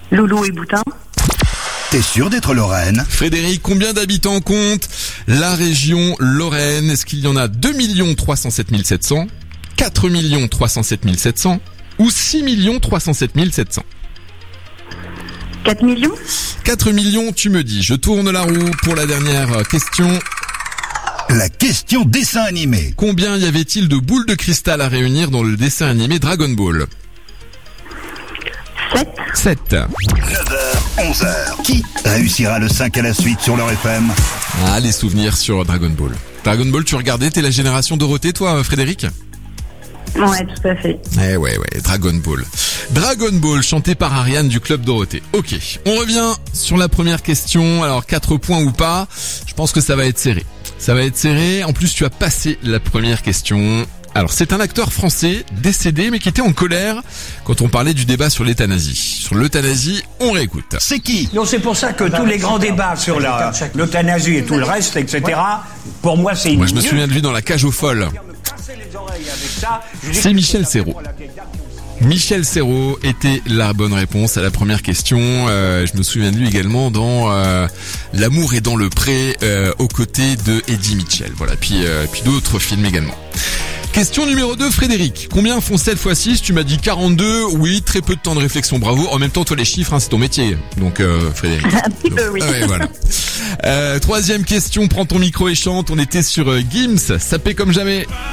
Loulou et Boutin. T'es sûr d'être Lorraine? Frédéric, combien d'habitants compte la région Lorraine? Est-ce qu'il y en a 2 307 700, 4 307 700 ou 6 307 700? 4 millions? 4 millions, tu me dis. Je tourne la roue pour la dernière question. La question dessin animé. Combien y avait-il de boules de cristal à réunir dans le dessin animé Dragon Ball? 7. 7. 9h, 11h. Qui réussira le 5 à la suite sur leur FM? Ah, les souvenirs sur Dragon Ball. Dragon Ball, tu regardais, t'es la génération Dorothée, toi, Frédéric? Ouais, tout à fait. Ouais, Dragon Ball. Dragon Ball, chanté par Ariane du Club Dorothée. Ok, on revient sur la première question. Alors, 4 points ou pas, je pense que ça va être serré. En plus, tu as passé la première question. Alors, c'est un acteur français décédé, mais qui était en colère quand on parlait du débat sur l'euthanasie. Sur l'euthanasie, on réécoute. C'est qui? Donc c'est pour ça que tous les grands débats sur l'euthanasie et tout le reste, etc., pour moi, c'est Moi, je me souviens de lui dans La Cage aux folles. C'est Michel Serrault. Michel Serrault était la bonne réponse à la première question. Je me souviens de lui également dans L'amour est dans le pré, aux côtés de Eddie Mitchell. Voilà, puis d'autres films également. Question numéro 2, Frédéric. Combien font 7 x 6? Tu m'as dit 42. Oui, très peu de temps de réflexion, bravo. En même temps, toi, les chiffres, c'est ton métier. Donc, Frédéric. Un petit peu, oui. Ouais, voilà. Troisième question, prends ton micro et chante. On était sur Gims, sapé comme jamais.